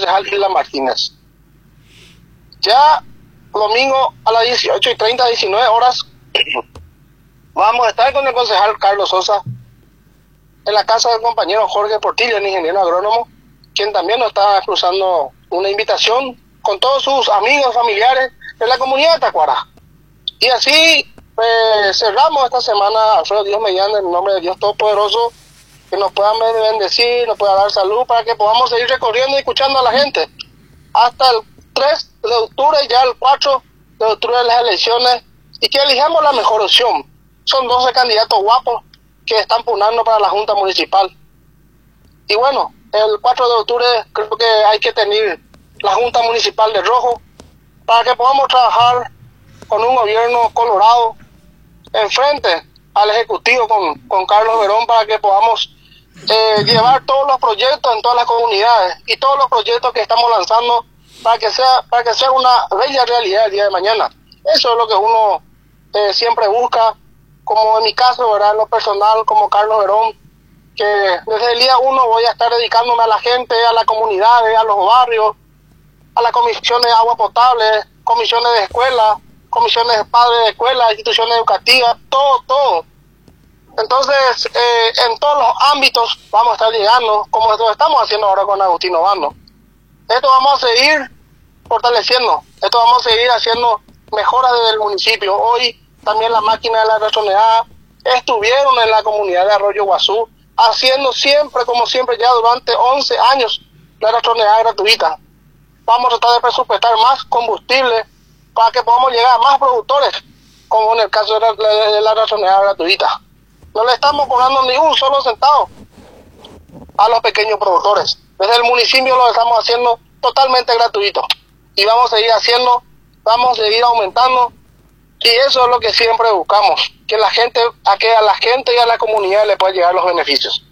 concejal Hilda Martínez. Ya domingo a las 18:30, 19 horas, vamos a estar con el concejal Carlos Sosa en la casa del compañero Jorge Portillo, el ingeniero agrónomo, quien también nos está cruzando una invitación con todos sus amigos, familiares de la comunidad de Tacuara. Y así cerramos esta semana, Alfredo, Dios mediante, en el nombre de Dios Todopoderoso, que nos puedan bendecir, nos pueda dar salud para que podamos seguir recorriendo y escuchando a la gente. Hasta el 3 de octubre, ya el 4 de octubre de las elecciones, y que elijamos la mejor opción. Son 12 candidatos guapos que están pugnando para la Junta Municipal. Y bueno, el 4 de octubre creo que hay que tener la Junta Municipal de rojo para que podamos trabajar con un gobierno colorado enfrente al Ejecutivo con Carlos Verón, para que podamos llevar todos los proyectos en todas las comunidades y todos los proyectos que estamos lanzando para que sea una bella realidad el día de mañana. Eso es lo que uno siempre busca, como en mi caso, ¿verdad? En lo personal, como Carlos Verón, que desde el día 1 voy a estar dedicándome a la gente, a las comunidades, a los barrios, a las comisiones de agua potable, comisiones de escuela, comisiones de padres de escuela, instituciones educativas, todo. Entonces, en todos los ámbitos vamos a estar llegando, como lo estamos haciendo ahora con Agustín Obando. Esto vamos a seguir fortaleciendo, esto vamos a seguir haciendo mejoras desde el municipio. Hoy también la máquina de la ratonera estuvieron en la comunidad de Arroyo Guazú, haciendo siempre, como siempre, ya durante 11 años, la ratonera gratuita. Vamos a tratar de presupuestar más combustible para que podamos llegar a más productores, como en el caso de la ratonera gratuita. No le estamos cobrando ni un solo centavo a los pequeños productores. Desde el municipio lo estamos haciendo totalmente gratuito. Y vamos a seguir haciendo, vamos a seguir aumentando. Y eso es lo que siempre buscamos, que a la gente y a la comunidad le puedan llegar los beneficios.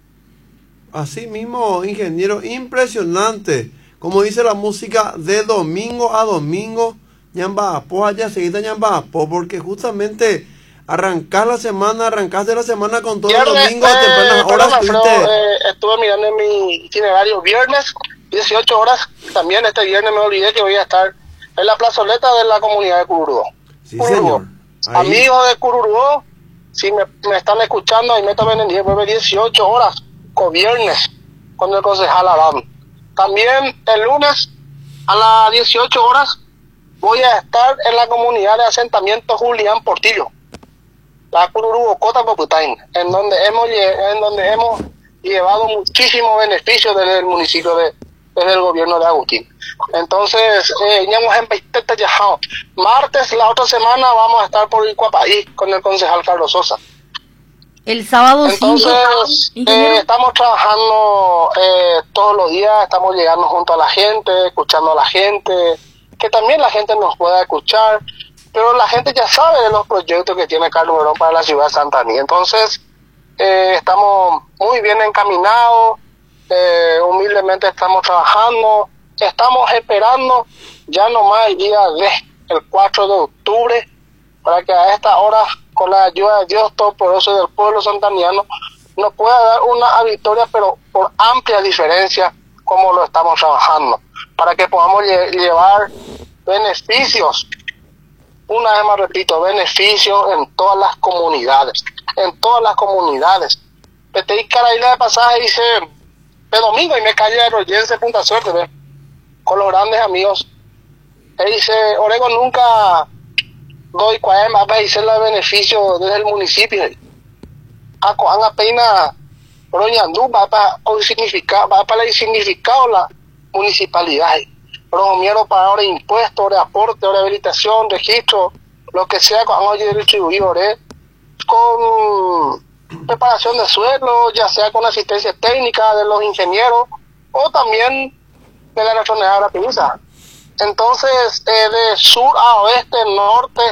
Así mismo, ingeniero, impresionante. Como dice la música, de domingo a domingo, ñambapo allá, seguida ñambapo, porque justamente arrancaste la semana con todo el domingo a tempranas horas. Estuve mirando en mi itinerario viernes, 18 horas, también este viernes me olvidé que voy a estar en la plazoleta de la comunidad de Cururubó. Sí, señor. Amigos de Cururubó, si me están escuchando, ahí me tomen en 18 horas, con viernes, con el concejal Aram. También el lunes a las 18 horas voy a estar en la comunidad de asentamiento Julián Portillo, la Cururubó Cota Coputain, en donde hemos llevado muchísimos beneficios desde el municipio, desde el gobierno de Agustín. Entonces, martes, la otra semana, vamos a estar por Icuapaí con el concejal Carlos Sosa. El sábado 5. Entonces, estamos trabajando todos los días, estamos llegando junto a la gente, escuchando a la gente, que también la gente nos pueda escuchar, pero la gente ya sabe de los proyectos que tiene Carlos Verón para la ciudad de Santaní. Entonces, estamos muy bien encaminados, humildemente estamos trabajando, estamos esperando ya nomás el día el 4 de octubre, para que a esta hora, con la ayuda de Dios Todopoderoso y del pueblo santaniano, nos pueda dar una victoria, pero por amplia diferencia, como lo estamos trabajando, para que podamos llevar beneficios, una vez más repito, beneficios en todas las comunidades, Petey Caraíla de pasaje dice, de domingo, y me calle de Royense Punta Suerte, ¿ve? Con los grandes amigos. Él dice, Orego nunca doy cuaema para hacer el beneficio desde el municipio. A pena Roñandú va para el significado la municipalidad. Pero miedo para ahora impuestos, de aporte, de habilitación, registro, lo que sea, con distribuir, con preparación de suelo, ya sea con asistencia técnica de los ingenieros o también de la ratonera gratuita. Entonces, de sur a oeste, norte,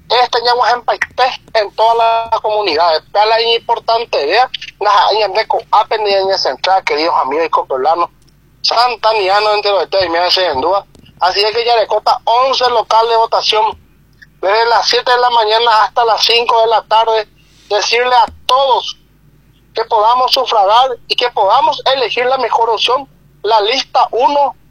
en todas las comunidades. Es la importante idea, la central, queridos amigos y copeolanos, santanianos entre ustedes, me hacen duda. Así es que ya le cota 11 locales de votación, desde las 7 de la mañana hasta las 5 de la tarde, decirle a todos que podamos sufragar y que podamos elegir la mejor opción, la lista 1